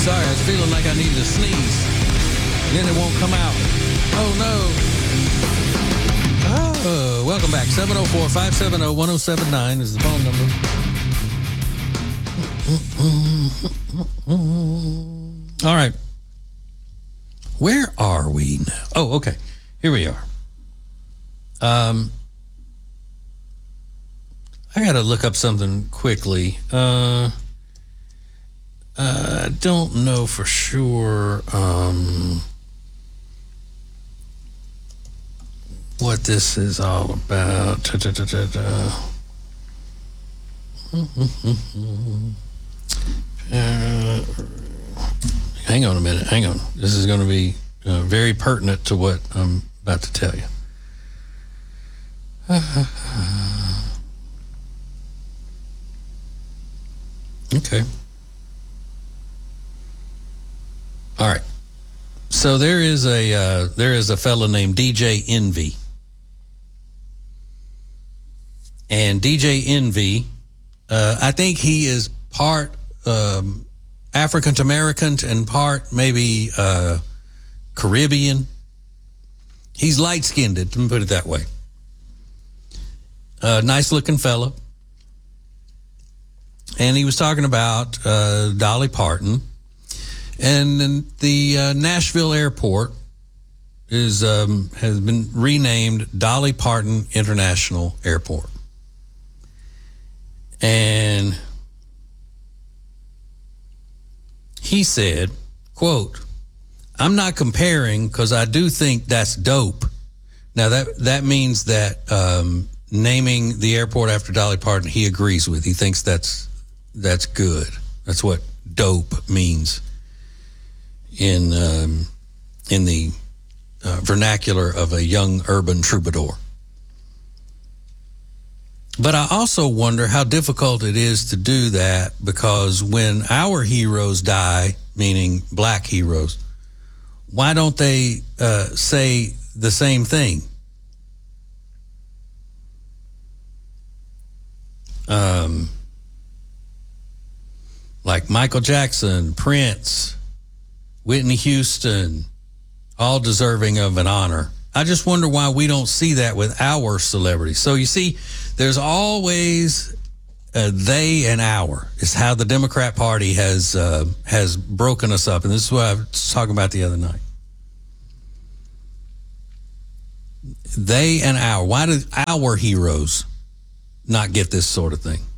sorry. I was feeling like I needed to sneeze. Then it won't come out. Oh, no. Oh, welcome back. 704-570-1079 is the phone number. All right. Where are we now? Oh, okay. Here we are. I got to look up something quickly. I don't know for sure what this is all about. Hang on a minute. Hang on. This is going to be very pertinent to what I'm about to tell you. Okay. All right. So there is a fella named DJ Envy. And DJ Envy, I think he is part African American and part maybe Caribbean. He's light-skinned, let me put it that way. Nice-looking fella. And he was talking about Dolly Parton. And the Nashville airport has been renamed Dolly Parton International Airport. And he said, quote, "I'm not comparing because I do think that's dope." Now that means that naming the airport after Dolly Parton, he agrees with. He thinks that's good. That's what dope means in the vernacular of a young urban troubadour. But I also wonder how difficult it is to do that, because when our heroes die, meaning black heroes, why don't they say the same thing? Like Michael Jackson, Prince, Whitney Houston, all deserving of an honor. I just wonder why we don't see that with our celebrities. So you see, there's always they and our. It's how the Democrat Party has broken us up. And this is what I was talking about the other night. They and our. Why do our heroes not get this sort of thing?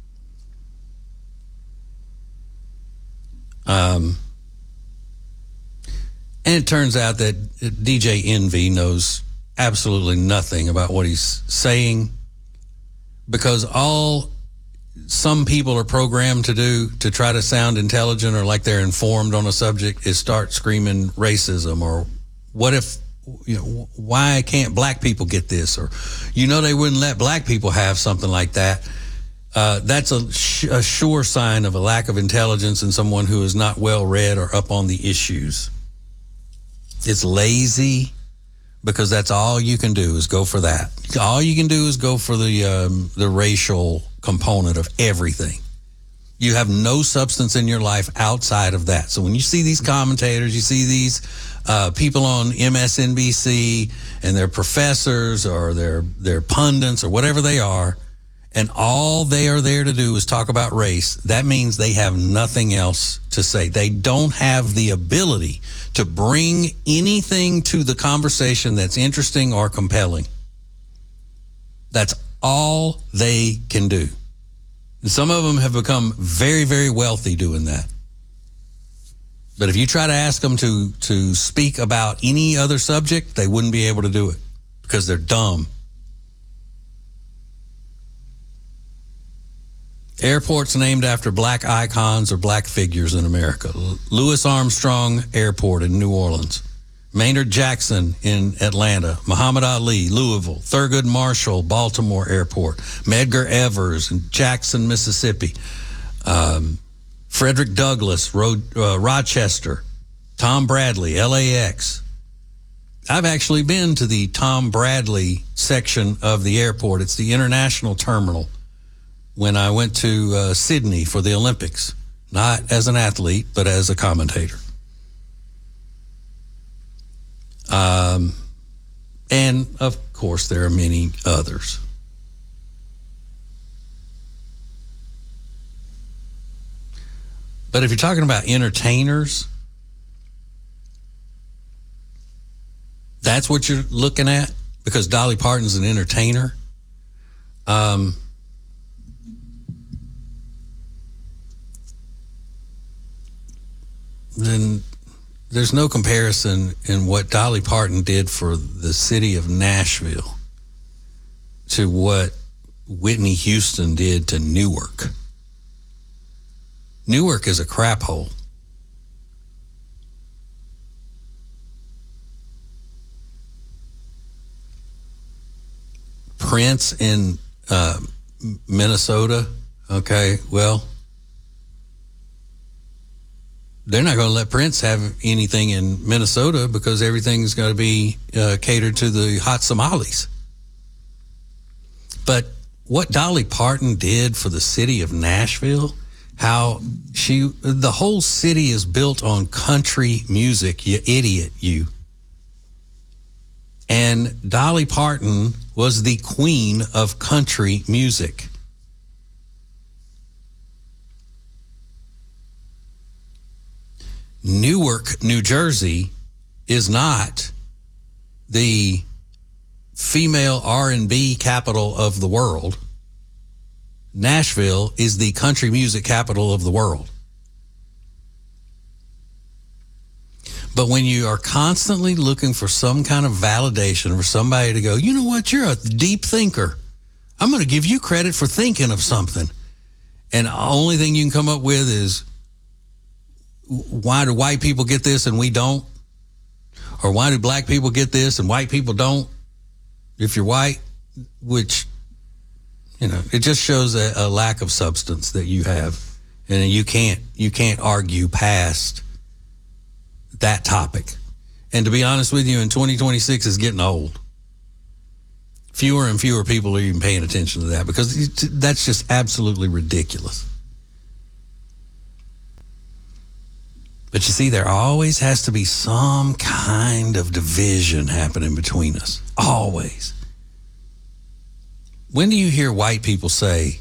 And it turns out that DJ Envy knows absolutely nothing about what he's saying, because all some people are programmed to do to try to sound intelligent or like they're informed on a subject is start screaming racism, or what if, why can't black people get this? Or, they wouldn't let black people have something like that. That's a sure sign of a lack of intelligence and someone who is not well read or up on the issues. It's lazy, because that's all you can do is go for that. All you can do is go for the racial component of everything. You have no substance in your life outside of that. So when you see these commentators, you see these people on MSNBC, and they're professors or they're pundits or whatever they are, and all they are there to do is talk about race, that means they have nothing else to say. They don't have the ability to bring anything to the conversation that's interesting or compelling. That's all they can do. And some of them have become very, very wealthy doing that. But if you try to ask them to speak about any other subject, they wouldn't be able to do it because they're dumb. Airports named after black icons or black figures in America. Louis Armstrong Airport in New Orleans. Maynard Jackson in Atlanta. Muhammad Ali, Louisville. Thurgood Marshall, Baltimore Airport. Medgar Evers in Jackson, Mississippi. Frederick Douglass, Rochester. Tom Bradley, LAX. I've actually been to the Tom Bradley section of the airport. It's the international terminal. When I went to Sydney for the Olympics, not as an athlete, but as a commentator. And of course, there are many others. But if you're talking about entertainers, that's what you're looking at, because Dolly Parton's an entertainer. Then there's no comparison in what Dolly Parton did for the city of Nashville to what Whitney Houston did to Newark. Newark is a crap hole. Prince in Minnesota, okay, well, they're not going to let Prince have anything in Minnesota because everything's going to be catered to the hot tamales. But what Dolly Parton did for the city of Nashville, the whole city is built on country music, you idiot, you. And Dolly Parton was the queen of country music. Newark, New Jersey is not the female R&B capital of the world. Nashville is the country music capital of the world. But when you are constantly looking for some kind of validation for somebody to go, you know what, you're a deep thinker. I'm going to give you credit for thinking of something. And the only thing you can come up with is, why do white people get this and we don't? Or why do black people get this and white people don't? If you're white, which, it just shows a lack of substance that you have. And you can't argue past that topic. And to be honest with you, in 2026 is getting old. Fewer and fewer people are even paying attention to that because that's just absolutely ridiculous. But you see, there always has to be some kind of division happening between us. Always. When do you hear white people say,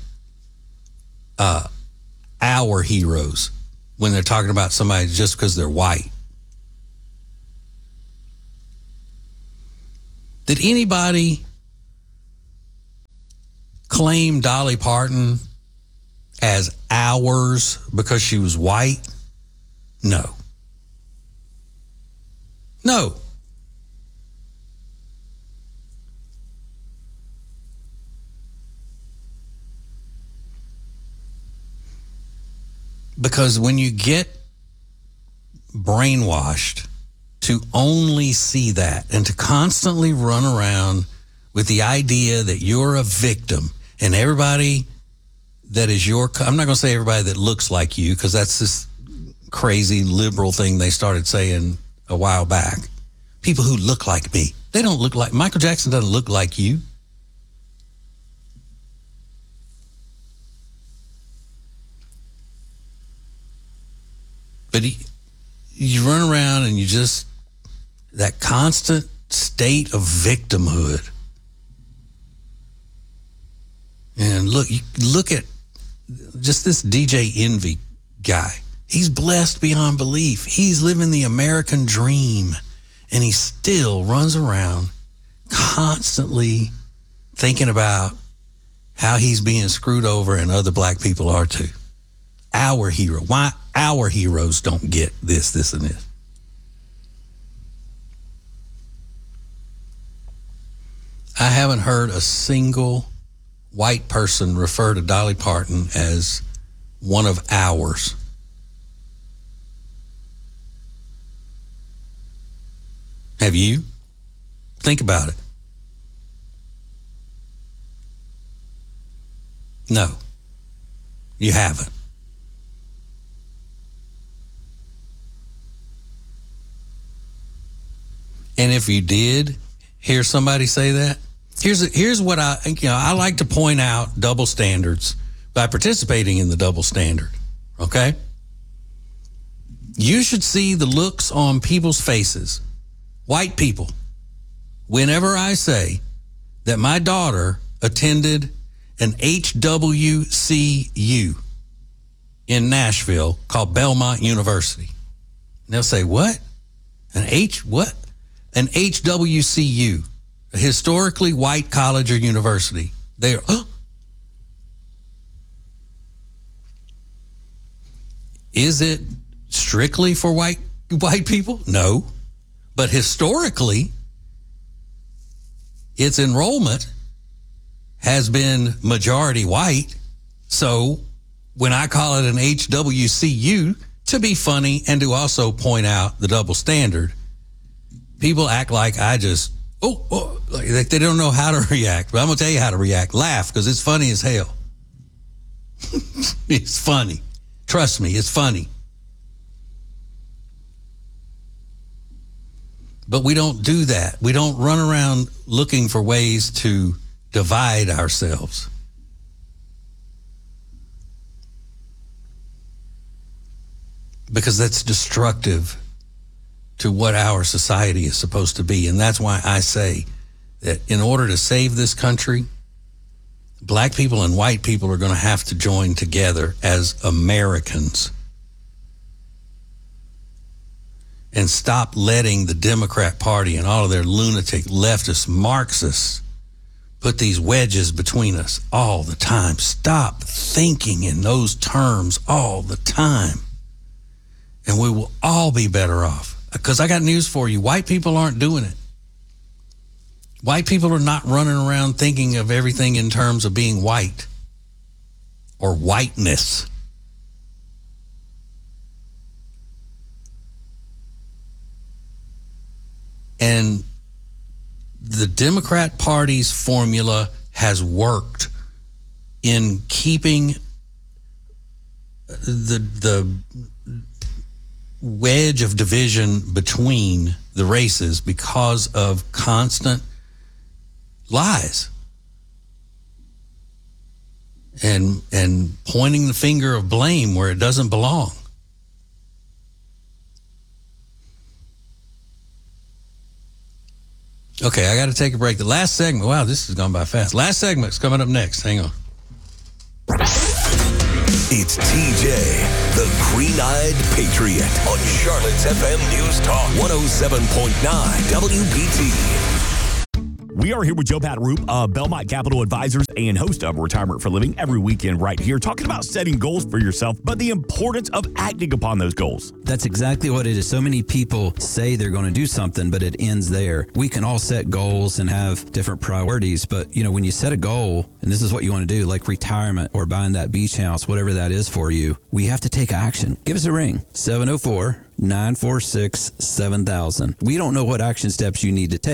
our heroes, when they're talking about somebody just because they're white? Did anybody claim Dolly Parton as ours because she was white? No. No. Because when you get brainwashed to only see that and to constantly run around with the idea that you're a victim and everybody that is I'm not going to say everybody that looks like you, because that's this crazy liberal thing they started saying a while back. People who look like me. They don't look like, Michael Jackson doesn't look like you. But you run around and that constant state of victimhood. And look at just this DJ Envy guy. He's blessed beyond belief. He's living the American dream. And he still runs around constantly thinking about how he's being screwed over and other black people are too. Our hero. Why our heroes don't get this, and this? I haven't heard a single white person refer to Dolly Parton as one of ours. Have you? Think about it. No, you haven't. And if you did hear somebody say that, here's what I like to point out double standards by participating in the double standard. Okay? You should see the looks on people's faces, white people, whenever I say that my daughter attended an HWCU in Nashville called Belmont University. And they'll say, what? An HWCU, a historically white college or university. They're, Is it strictly for white people? No. But historically, its enrollment has been majority white. So when I call it an HWCU, to be funny and to also point out the double standard, people act like I just, like they don't know how to react. But I'm going to tell you how to react. Laugh, because it's funny as hell. It's funny. Trust me, it's funny. But we don't do that. We don't run around looking for ways to divide ourselves. Because that's destructive to what our society is supposed to be. And that's why I say that in order to save this country, black people and white people are going to have to join together as Americans and stop letting the Democrat Party and all of their lunatic leftist Marxists put these wedges between us all the time. Stop thinking in those terms all the time. And we will all be better off. Because I got news for you. White people aren't doing it. White people are not running around thinking of everything in terms of being white or whiteness. And the Democrat Party's formula has worked in keeping the wedge of division between the races because of constant lies and pointing the finger of blame where it doesn't belong. Okay, I got to take a break. The last segment, wow, this has gone by fast. Last segment's coming up next. Hang on. It's TJ, the Green-Eyed Patriot, on Charlotte's FM News Talk 107.9 WBT. We are here with Joe Pataroop of Belmont Capital Advisors and host of Retirement for Living every weekend right here, talking about setting goals for yourself, but the importance of acting upon those goals. That's exactly what it is. So many people say they're going to do something, but it ends there. We can all set goals and have different priorities, but when you set a goal, and this is what you want to do, like retirement or buying that beach house, whatever that is for you, we have to take action. Give us a ring, 704-946-7000. We don't know what action steps you need to take.